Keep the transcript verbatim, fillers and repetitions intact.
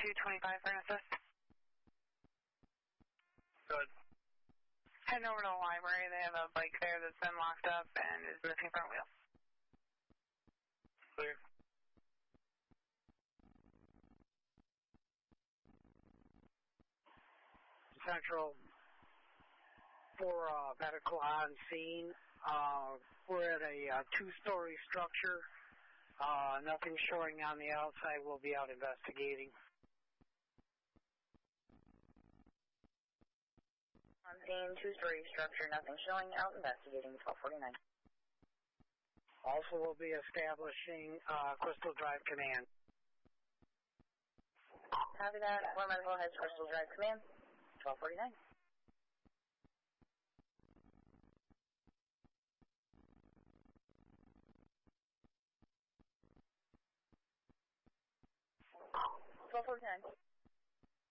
two twenty-five for an assist. Good. Heading over to the library. They have a bike there that's been locked up and is missing front wheel. Clear. Central for uh, medical on scene. Uh, we're at a uh, two-story structure. Uh, nothing showing on the outside. We'll be out investigating. On scene, two-story structure, nothing showing, out investigating, twelve forty-nine. Also, we'll be establishing uh, Crystal Drive Command. Copy that. Four Medical has Crystal Drive Command, twelve forty-nine. twelve forty-nine.